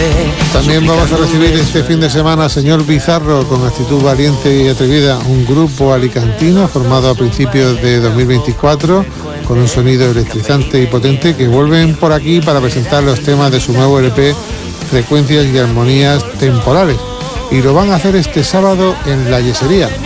También vamos a recibir este fin de semana a Señor Bizarro con actitud valiente y atrevida, un grupo alicantino formado a principios de 2024 con un sonido electrizante y potente que vuelven por aquí para presentar los temas de su nuevo LP Frecuencias y Armonías Temporales, y lo van a hacer este sábado en La Yesería.